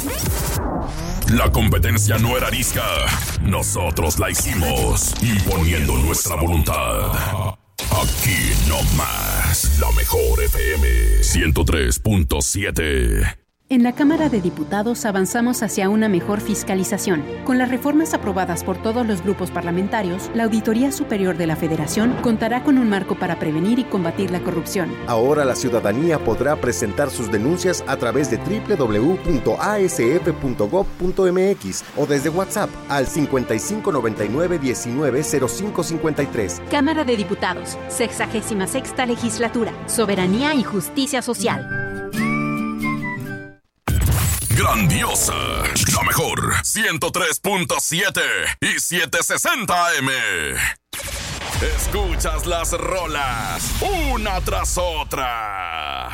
La competencia no era arisca, nosotros la hicimos, imponiendo nuestra voluntad. Aquí nomás, la mejor FM 103.7. En la Cámara de Diputados avanzamos hacia una mejor fiscalización. Con las reformas aprobadas por todos los grupos parlamentarios, la Auditoría Superior de la Federación contará con un marco para prevenir y combatir la corrupción. Ahora la ciudadanía podrá presentar sus denuncias a través de www.asf.gov.mx o desde WhatsApp al 5599-190553. Cámara de Diputados, 66ª Legislatura, Soberanía y Justicia Social. Grandiosa, la mejor 103.7 y 760 AM. Escuchas las rolas una tras otra.